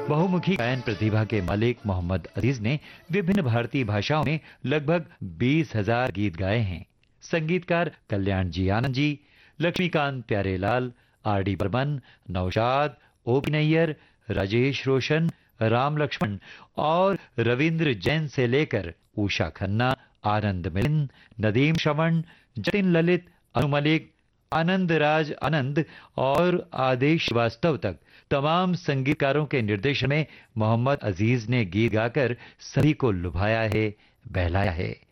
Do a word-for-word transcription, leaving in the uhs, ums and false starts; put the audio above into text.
बहुमुखी गायन प्रतिभा के मालिक मोहम्मद अजीज ने विभिन्न भारतीय भाषाओं में लगभग बीस हजार गीत गाए हैं। संगीतकार कल्याण जी Anand ji, Laxmikant Pyarelal, R D Burman, Naushad, OP Nayyar, Rajesh रोशन, राम लक्ष्मण और रविंद्र जैन से लेकर उषा खन्ना, आनंद मिलिंद, नदीम श्रवण, जतिन ललित, अनु मलिक, आनंद राज आनंद और आदेश श्रीवास्तव तक तमाम संगीतकारों के निर्देशन में मोहम्मद अजीज ने गीत गाकर सभी को लुभाया है, बहलाया है।